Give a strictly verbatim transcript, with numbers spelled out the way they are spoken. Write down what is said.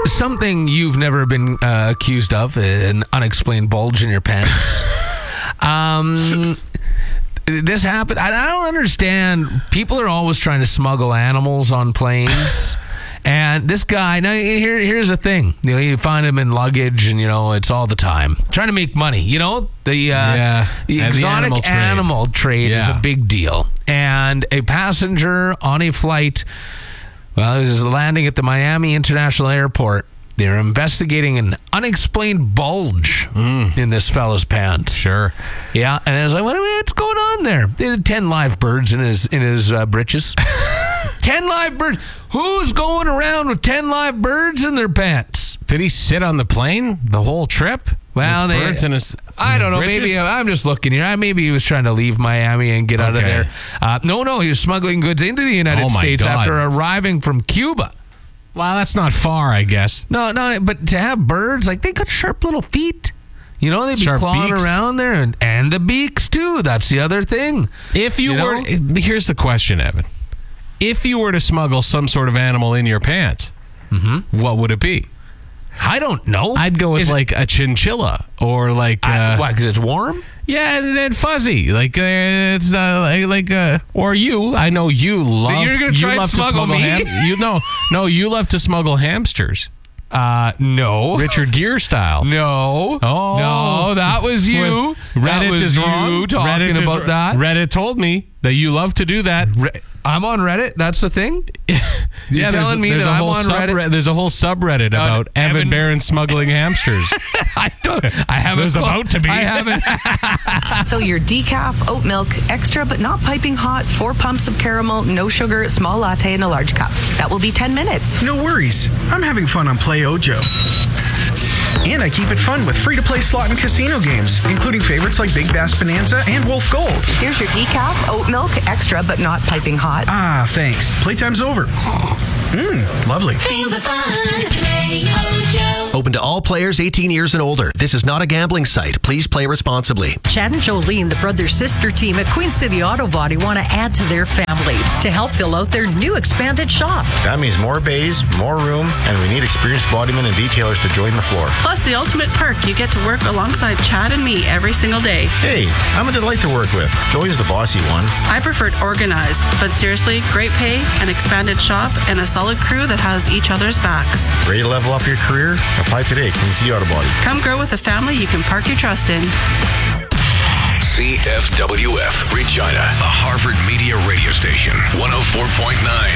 something you've never been uh, accused of, an unexplained bulge in your pants. um, this happened. I, I don't understand. People are always trying to smuggle animals on planes. And this guy, now here, here's the thing. You know, you find him in luggage, and you know it's all the time trying to make money. You know, the uh, yeah, the and exotic the animal trade, animal trade yeah. is a big deal. And a passenger on a flight, well, he was landing at the Miami International Airport. They're investigating an unexplained bulge mm. in this fellow's pants. Sure, yeah. And I was like, what, what's going on there? They had ten live birds in his in his uh, britches. Ten live birds. Who's going around with ten live birds in their pants? Did he sit on the plane the whole trip? Well, they, birds in his, I in don't know. bridges? Maybe I'm just looking here. Maybe he was trying to leave Miami and get out okay. of there. Uh, no, no, he was smuggling goods into the United oh States God. after arriving from Cuba. Well, that's not far, I guess. No, no, but to have birds, like, they got sharp little feet. You know, they'd be Sharp clawing beaks. around there, and, and the beaks too. That's the other thing. If you, You were, know? here's the question, Evan. If you were to smuggle some sort of animal in your pants, mm-hmm. what would it be? I don't know. I'd go with Is like a chinchilla or like I, uh, why? Because it's warm. yeah, and then fuzzy, like uh, it's uh, like, like uh, or you. I know you love. You're gonna you try and love to smuggle me? ham- you know, no, you love to smuggle hamsters, Uh, no. Richard Gere style. No. Oh. No, that was you. Reddit that was is you wrong. talking Reddit about is, that. Reddit told me that you love to do that. Re- I'm on Reddit. That's the thing. You're yeah, telling there's, me there's that a I'm whole on subred- Reddit. There's a whole subreddit Uh, about Evan, Evan- Barron smuggling hamsters. I don't. I haven't. There's about to be. I haven't. So your decaf, oat milk, extra but not piping hot, four pumps of caramel, no sugar, small latte in a large cup. That will be ten minutes. No worries. I'm having fun on Play Ojo. And I keep it fun with free-to-play slot and casino games, including favorites like Big Bass Bonanza and Wolf Gold. Here's your decaf, oat milk, extra but not piping hot. Ah, thanks. Playtime's over. Mmm, lovely. Feel the fun. Play Ojo. Open to all players eighteen years and older. This is not a gambling site. Please play responsibly. Chad and Jolene, the brother-sister team at Queen City Auto Body, want to add to their family to help fill out their new expanded shop. That means more bays, more room, and we need experienced bodymen and detailers to join the floor. Plus the ultimate perk, you get to work alongside Chad and me every single day. Hey, I'm a delight to work with. Joey's the bossy one. I preferred organized, but seriously, great pay, an expanded shop, and a solid crew that has each other's backs. Ready to level up your career? Apply today, Queen City Auto Body. Come grow with a family you can park your trust in. C F W F, Regina, a Harvard Media radio station, one oh four point nine.